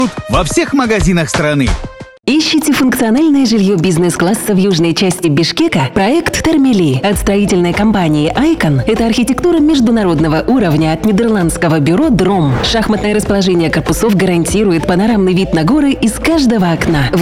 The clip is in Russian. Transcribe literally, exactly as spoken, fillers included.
во всех магазинах страны. Ищите функциональное жилье бизнес-класса в южной части Бишкека? Проект «Термели» от строительной компании «Айкон» – это архитектура международного уровня от нидерландского бюро «Дром». Шахматное расположение корпусов гарантирует панорамный вид на горы из каждого окна.